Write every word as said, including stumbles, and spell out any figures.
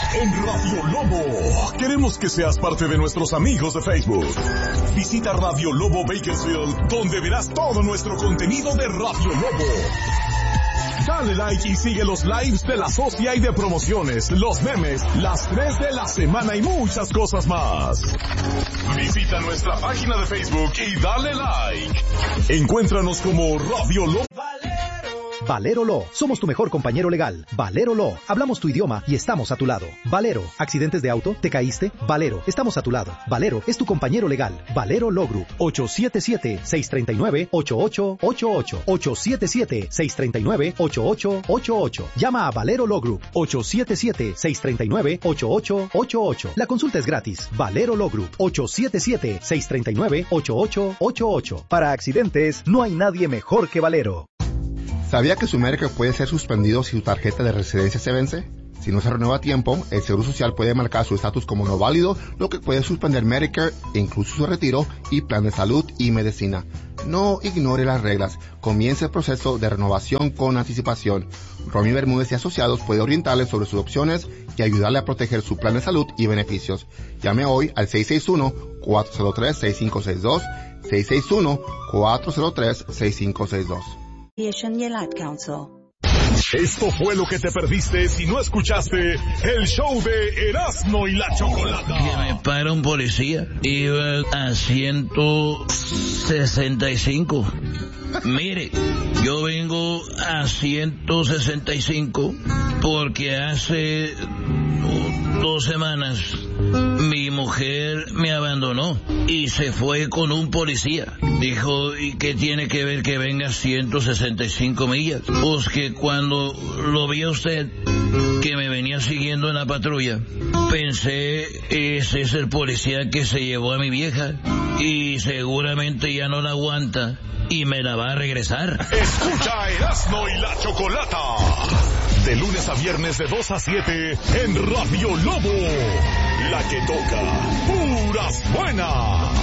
en Radio Lobo. Queremos que seas parte de nuestros amigos de Facebook. Visita Radio Lobo Bakersfield, donde verás todo nuestro contenido de Radio Lobo. Dale like y sigue los lives de la socia y de promociones, los memes, las tres de la semana y muchas cosas más. Visita nuestra página de Facebook y dale like. Encuéntranos como Radio Lobo. Valero Law, somos tu mejor compañero legal. Valero Law, hablamos tu idioma y estamos a tu lado. Valero, ¿accidentes de auto? ¿Te caíste? Valero, estamos a tu lado. Valero es tu compañero legal. Valero Law Group, ocho siete siete, seis tres nueve, ocho ocho ocho ocho. ocho siete siete, seis tres nueve, ocho ocho ocho ocho. Llama a Valero Law Group, ocho siete siete, seis tres nueve, ocho ocho ocho ocho. La consulta es gratis. Valero Law Group, ocho siete siete, seis tres nueve, ocho ocho ocho ocho. Para accidentes, no hay nadie mejor que Valero. ¿Sabía que su Medicare puede ser suspendido si su tarjeta de residencia se vence? Si no se renueva a tiempo, el Seguro Social puede marcar su estatus como no válido, lo que puede suspender Medicare, incluso su retiro y plan de salud y medicina. No ignore las reglas. Comience el proceso de renovación con anticipación. Romy Bermúdez y Asociados puede orientarle sobre sus opciones y ayudarle a proteger su plan de salud y beneficios. Llame hoy al seis seis uno, cuatro cero tres, seis cinco seis dos, seis seis uno, cuatro cero tres, seis cinco seis dos. Esto fue lo que te perdiste si no escuchaste el show de Erasmo y la Chocolata. Que me para un policía. Iba a ciento sesenta y cinco. Mire, yo vengo a ciento sesenta y cinco porque hace dos semanas mi mujer me abandonó y se fue con un policía. Dijo, ¿y qué tiene que ver que venga a ciento sesenta y cinco millas? Pues que cuando lo vi a usted, que me venía siguiendo en la patrulla, pensé, ese es el policía que se llevó a mi vieja y seguramente ya no la aguanta y me la va a regresar. Escucha a Erasmo y la Chocolata. De lunes a viernes de dos a siete en Radio Lobo. La que toca puras buenas.